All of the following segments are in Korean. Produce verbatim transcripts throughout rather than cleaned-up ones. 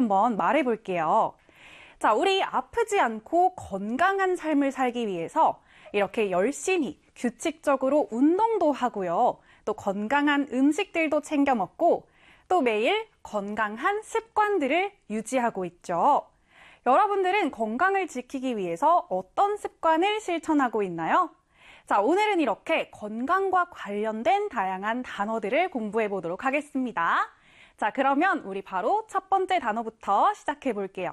한번 말해볼게요. 자, 우리 아프지 않고 건강한 삶을 살기 위해서 이렇게 열심히 규칙적으로 운동도 하고요. 또 건강한 음식들도 챙겨 먹고 또 매일 건강한 습관들을 유지하고 있죠. 여러분들은 건강을 지키기 위해서 어떤 습관을 실천하고 있나요? 자, 오늘은 이렇게 건강과 관련된 다양한 단어들을 공부해 보도록 하겠습니다. 자, 그러면 우리 바로 첫 번째 단어부터 시작해 볼게요.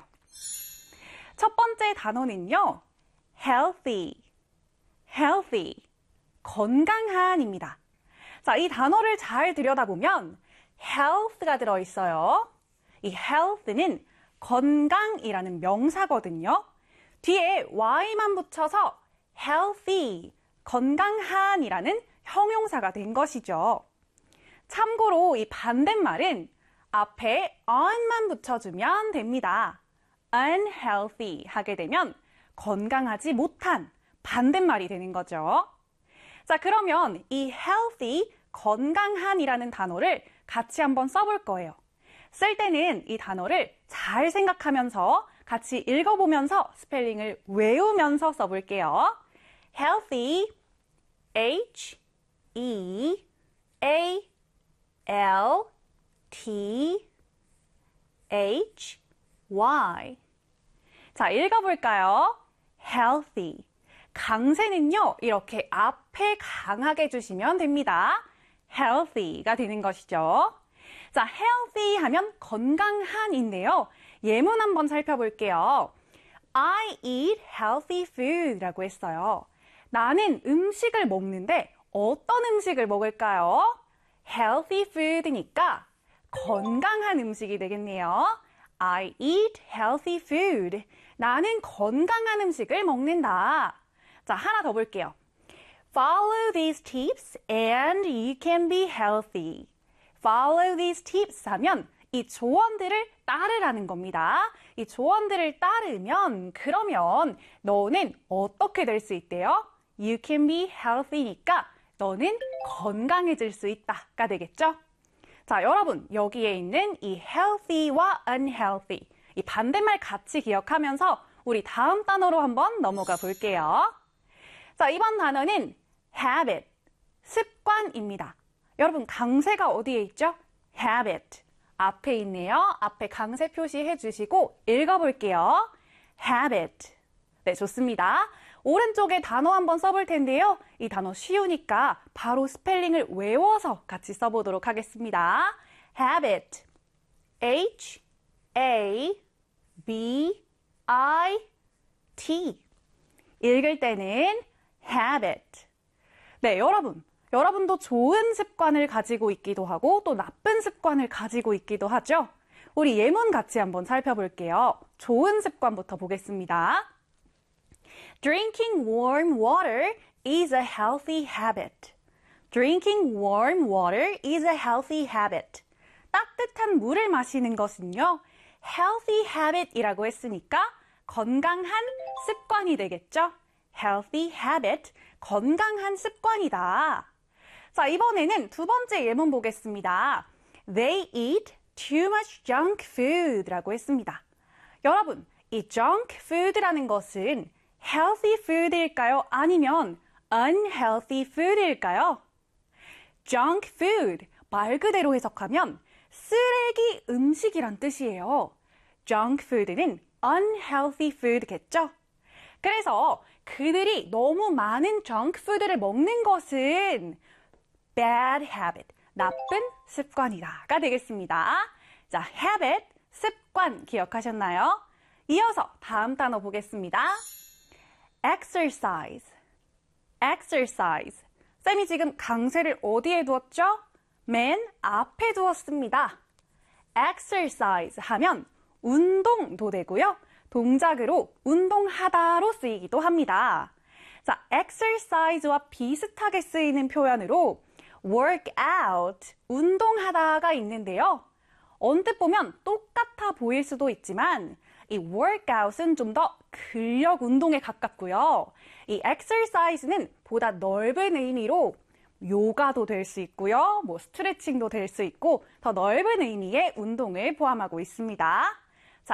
첫 번째 단어는요, healthy, healthy, 건강한입니다. 자, 이 단어를 잘 들여다보면 health가 들어있어요. 이 health는 건강이라는 명사거든요. 뒤에 y만 붙여서 healthy, 건강한이라는 형용사가 된 것이죠. 참고로 이 반대말은 앞에 un만 붙여주면 됩니다. unhealthy 하게 되면 건강하지 못한 반대말이 되는 거죠. 자, 그러면 이 healthy, 건강한이라는 단어를 같이 한번 써볼 거예요. 쓸 때는 이 단어를 잘 생각하면서 같이 읽어보면서 스펠링을 외우면서 써볼게요. healthy, H, E, A, L, T, H, Y. 자, 읽어볼까요? healthy. 강세는요, 이렇게 앞에 강하게 주시면 됩니다. healthy가 되는 것이죠. 자, healthy 하면 건강한인데요. 예문 한번 살펴볼게요. I eat healthy food 라고 했어요. 나는 음식을 먹는데 어떤 음식을 먹을까요? healthy food니까 건강한 음식이 되겠네요. I eat healthy food. 나는 건강한 음식을 먹는다. 자, 하나 더 볼게요. Follow these tips and you can be healthy. Follow these tips 하면 이 조언들을 따르라는 겁니다. 이 조언들을 따르면 그러면 너는 어떻게 될 수 있대요? You can be healthy니까 너는 건강해질 수 있다가 되겠죠? 자, 여러분 여기에 있는 이 healthy와 unhealthy 이 반대말 같이 기억하면서 우리 다음 단어로 한번 넘어가 볼게요. 자, 이번 단어는 habit, 습관입니다. 여러분 강세가 어디에 있죠? habit. 앞에 있네요. 앞에 강세 표시해 주시고 읽어볼게요. habit. 네, 좋습니다. 오른쪽에 단어 한번 써볼 텐데요. 이 단어 쉬우니까 바로 스펠링을 외워서 같이 써보도록 하겠습니다. habit. H, A, B, I, T. 읽을 때는 habit. 네, 여러분. 여러분도 좋은 습관을 가지고 있기도 하고 또 나쁜 습관을 가지고 있기도 하죠. 우리 예문 같이 한번 살펴볼게요. 좋은 습관부터 보겠습니다. Drinking warm water is a healthy habit. Drinking warm water is a healthy habit. 따뜻한 물을 마시는 것은요, healthy habit이라고 했으니까 건강한 습관이 되겠죠? healthy habit, 건강한 습관이다. 자, 이번에는 두 번째 예문 보겠습니다. They eat too much junk food 라고 했습니다. 여러분, 이 junk food라는 것은 healthy food일까요? 아니면 unhealthy food일까요? junk food, 말 그대로 해석하면 쓰레기 음식이란 뜻이에요. junk food는 unhealthy food겠죠? 그래서 그들이 너무 많은 junk food를 먹는 것은 bad habit, 나쁜 습관이다가 되겠습니다. 자, habit, 습관 기억하셨나요? 이어서 다음 단어 보겠습니다. exercise, exercise. 쌤이 지금 강세를 어디에 두었죠? 맨 앞에 두었습니다. exercise 하면 운동도 되고요. 동작으로 운동하다로 쓰이기도 합니다. 자, exercise와 비슷하게 쓰이는 표현으로 work out, 운동하다가 있는데요. 언뜻 보면 똑같아 보일 수도 있지만 이 workout은 좀 더 근력 운동에 가깝고요. 이 exercise는 보다 넓은 의미로 요가도 될 수 있고요. 뭐 스트레칭도 될 수 있고 더 넓은 의미의 운동을 포함하고 있습니다.